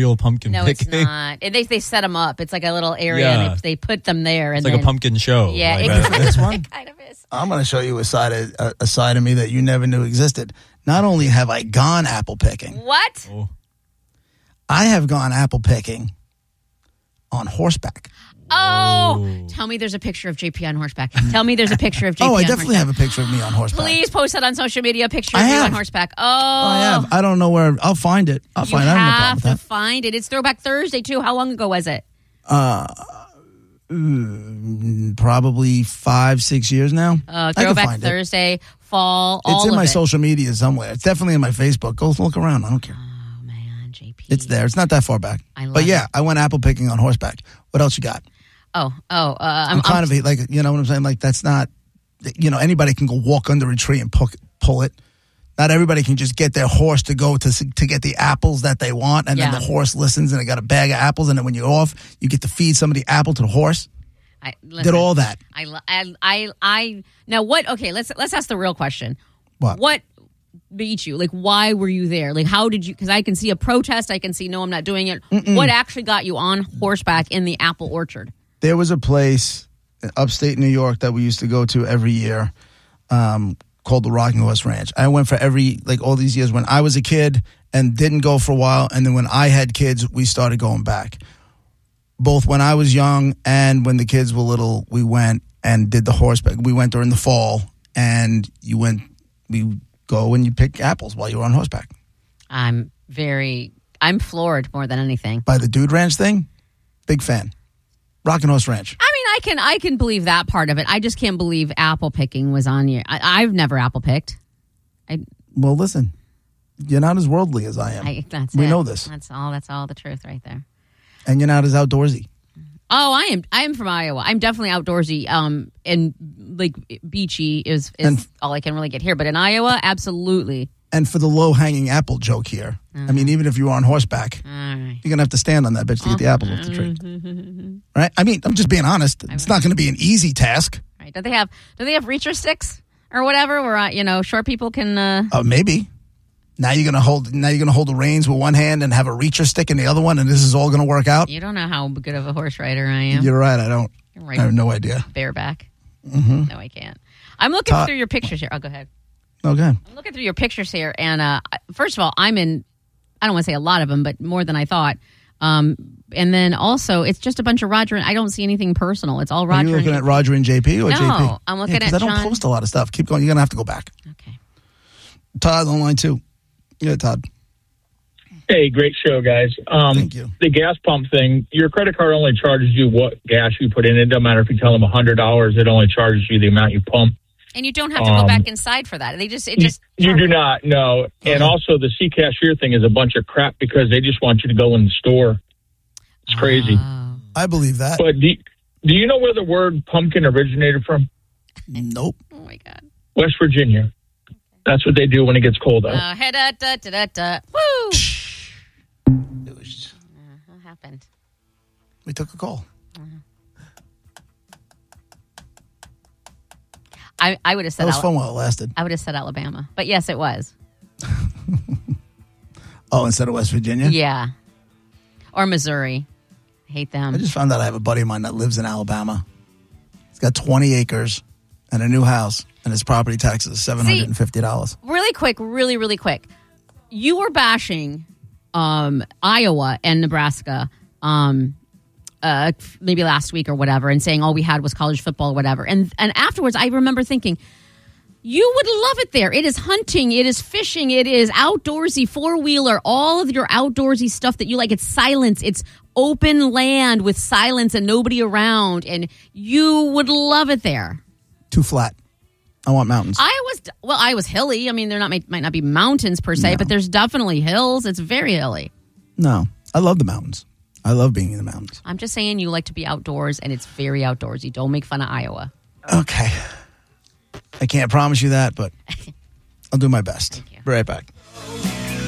real pumpkin No, picking. it's not. They set them up. It's like a little area. Yeah. And they put them there. It's and like a pumpkin show. Yeah, Like This one, it kind of is. I'm going to show you a side of me that you never knew existed. Not only have I gone apple picking, What? Oh. I have gone apple picking on horseback. Oh, tell me there's a picture of JP on horseback. Tell me there's a picture of JP on Oh, I horseback. definitely have a picture of me on horseback. Please post it on social media, a picture of I you on have. horseback. Oh, I have. I don't know where. I'll find it. I'll you find it. I don't have no problem have with to that. find it. It's Throwback Thursday, too. How long ago was it? Probably 5-6 years now. I can Throwback find it. Thursday, fall, all It's in of my it. social media somewhere. It's definitely in my Facebook. Go look around. I don't care. Oh, man, JP. It's there. It's not that far back. I love But yeah, it. I went apple picking on horseback. What else you got? I'm kind of like, you know what I'm saying? Like, that's not, you know, anybody can go walk under a tree and pull it. Not everybody can just get their horse to go to get the apples that they want, and then the horse listens and they got a bag of apples, and then when you're off, you get to feed somebody apple to the horse. Did all that. Now what? Okay, let's ask the real question. What beat you? Like, why were you there? Like, how did you? Because I can see a protest. I can see no, I'm not doing it. What actually got you on horseback in the apple orchard? There was a place in upstate New York that we used to go to every year called the Rocking Horse Ranch. I went for all these years when I was a kid and didn't go for a while. And then when I had kids, we started going back. Both when I was young and when the kids were little, we went and did the horseback. We went during the fall, and we go and you pick apples while you're on horseback. I'm floored more than anything. By the Dude Ranch thing? Big fan. Rockin' Horse Ranch. I mean, I can believe that part of it. I just can't believe apple picking was on you. I've never apple picked. Well, listen, you're not as worldly as I am. We know this. That's all the truth right there. And you're not as outdoorsy. Oh, I am from Iowa. I'm definitely outdoorsy. And like beachy is all I can really get here. But in Iowa, absolutely. And for the low-hanging apple joke here, I mean, even if you were on horseback, you're going to have to stand on that bitch to get the apples off the tree. Right? I mean, I'm just being honest. It's not going to be an easy task. Right. Do they have reacher sticks or whatever where, short people can... Maybe. Now you're gonna hold the reins with one hand and have a reacher stick in the other one, and this is all gonna work out. You don't know how good of a horse rider I am. You're right. I don't. Right. I have no idea. Bareback. Mm-hmm. No, I can't. I'm looking through your pictures here. Oh, go ahead. Okay. I'm looking through your pictures here, and first of all, I'm in. I don't want to say a lot of them, but more than I thought. And then also, it's just a bunch of Roger. And I don't see anything personal. It's all Roger. Are you looking at Roger and JP or no, JP? No, I'm looking at I John. don't post a lot of stuff. Keep going. You're gonna have to go back. Okay. Todd on line 2. Yeah, Todd. Hey, great show, guys. Thank you. The gas pump thing, your credit card only charges you what gas you put in. It doesn't matter if you tell them $100, it only charges you the amount you pump. And you don't have to go back inside for that. You do not, no. And also the C Cashier thing is a bunch of crap because they just want you to go in the store. It's crazy. I believe that. But do you know where the word pumpkin originated from? Nope. Oh, my God. West Virginia. That's what they do when it gets cold out. Woo! What happened? We took a call. I would have said that was fun while it lasted. I would have said Alabama, but yes, it was. Oh, instead of West Virginia? Yeah, or Missouri. I hate them. I just found out I have a buddy of mine that lives in Alabama. He's got 20 acres and a new house, and his property tax is $750. Really quick, really quick. You were bashing Iowa and Nebraska maybe last week or whatever, and saying all we had was college football or whatever. And afterwards, I remember thinking, you would love it there. It is hunting. It is fishing. It is outdoorsy, four-wheeler, all of your outdoorsy stuff that you like. It's silence. It's open land with silence and nobody around, and you would love it there. Too flat. I want mountains. Iowa's hilly. I mean, there might not be mountains per se, but there's definitely hills. It's very hilly. No, I love the mountains. I love being in the mountains. I'm just saying you like to be outdoors, and it's very outdoorsy. Don't make fun of Iowa. Okay. I can't promise you that, but I'll do my best. Thank you. Be right back.